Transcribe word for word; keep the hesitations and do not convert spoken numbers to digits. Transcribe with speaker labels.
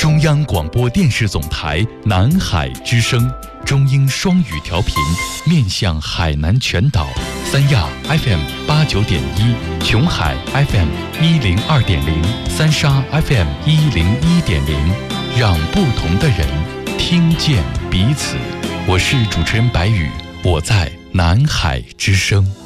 Speaker 1: 中央广播电视总台南海之声，中英双语调频，面向海南全岛。三亚 F M 八九点一，琼海 F M 一零二点零，三沙 F M 一零一点零，让不同的人听见彼此。我是主持人白宇，我在南海之声。